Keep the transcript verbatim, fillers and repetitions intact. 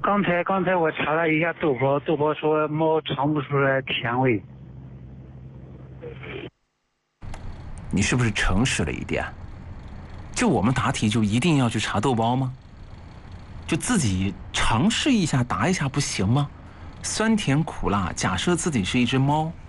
刚才刚才我查了一下豆包，豆包说猫尝不出来甜味。 你是不是诚实了一点？就我们答题就一定要去查豆包吗？就自己尝试一下答一下不行吗？酸甜苦辣，假设自己是一只猫。